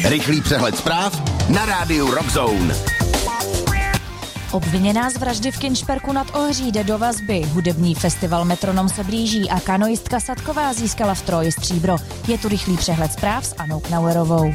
Rychlý přehled zpráv na rádiu Rock Zone. Obviněná z vraždy v Kinšperku nad Ohří jde do vazby. Hudební festival Metronom se blíží a kanoistka Sadková získala v Troji stříbro. Je tu rychlý přehled zpráv s Anou Knauerovou.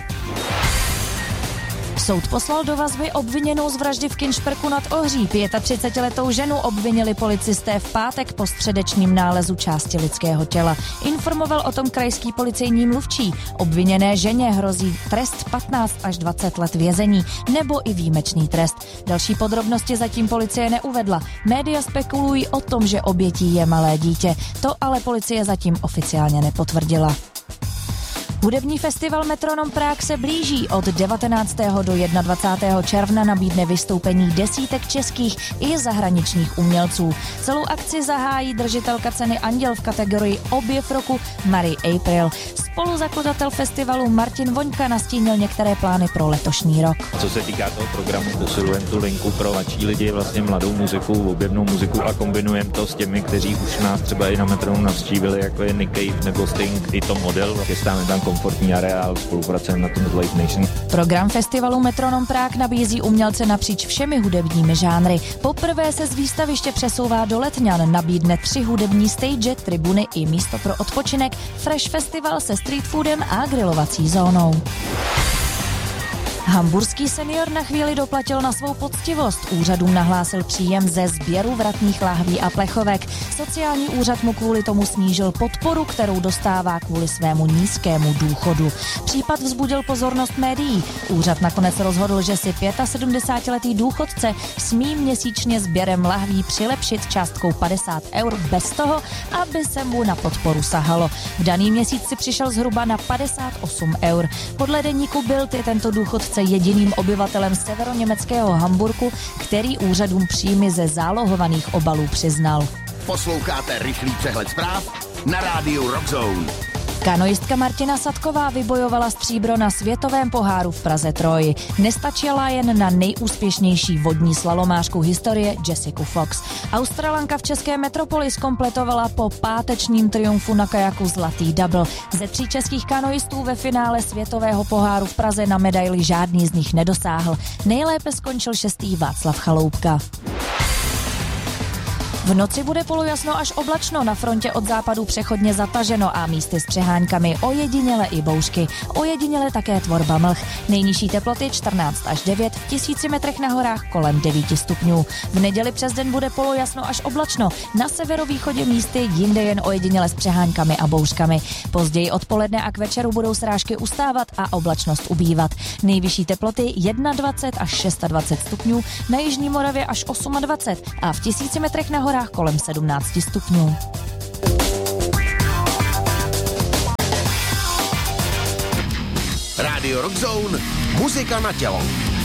Soud poslal do vazby obviněnou z vraždy v Kinšperku nad Ohří. 35letou ženu obvinili policisté v pátek po středečním nálezu části lidského těla. Informoval o tom krajský policejní mluvčí. Obviněné ženě hrozí trest 15 až 20 let vězení nebo i výjimečný trest. Další podrobnosti zatím policie neuvedla. Média spekulují o tom, že obětí je malé dítě. To ale policie zatím oficiálně nepotvrdila. Hudební festival Metronom Prague se blíží. Od 19. do 21. června nabídne vystoupení desítek českých i zahraničních umělců. Celou akci zahájí držitelka ceny Anděl v kategorii Objev roku Marie April. Spoluzakladatel festivalu Martin Voňka nastínil některé plány pro letošní rok. Co se týká toho programu, posilujeme tu linku pro mladší lidi, vlastně mladou muziku, objevnou muziku a kombinujeme to s těmi, kteří už nás třeba i na Metronom navštívili, jako je Nick Cave nebo Sting, i to model. Chystáme tam komfortní areál, spolupracujeme na tom s Live Nation. Program festivalu Metronom Prague nabízí umělce napříč všemi hudebními žánry. Poprvé se z výstaviště přesouvá do Letňan, nabídne 3 hudební stage, tribuny i místo pro odpočinek, Fresh Festival se street foodem a grilovací zónou. Hamburský senior na chvíli doplatil na svou poctivost. Úřadům nahlásil příjem ze sběru vratných láhví a plechovek. Sociální úřad mu kvůli tomu snížil podporu, kterou dostává kvůli svému nízkému důchodu. Případ vzbudil pozornost médií. Úřad nakonec rozhodl, že si 75letý důchodce smí měsíčně sběrem lahví přilepšit částkou 50 eur bez toho, aby se mu na podporu sahalo. V daný měsíc si přišel zhruba na 58 eur. Podle deníku Bild je tento důchodce jediným obyvatelem severoněmeckého Hamburku, který úřadům příjmy ze zálohovaných obalů přiznal. Posloucháte rychlý přehled zpráv na rádiu Rock Zone. Kanoistka Martina Sadková vybojovala stříbro na světovém poháru v Praze Troji. Nestačila jen na nejúspěšnější vodní slalomářku historie Jessica Fox. Australanka v české metropoli zkompletovala po pátečním triumfu na kajaku zlatý double. Ze 3 českých kanoistů ve finále světového poháru v Praze na medaili žádný z nich nedosáhl. Nejlépe skončil 6. Václav Chaloupka. V noci bude polojasno až oblačno, na frontě od západu přechodně zataženo a místy s přeháňkami, ojediněle i bouřky. Ojediněle také tvorba mlh. Nejnižší teploty 14 až 9, v 1000 metrech na horách kolem 9 stupňů. V neděli přes den bude polojasno až oblačno, na severovýchodě místy, jinde jen ojediněle s přeháňkami a bouřkami. Později odpoledne a k večeru budou srážky ustávat a oblačnost ubývat. Nejvyšší teploty 21 až 26 stupňů, na jižní Moravě až 28 a v 1000 metrech na horách kolem 17 stupňů. Rádio Rock Zone, muzika na tělo.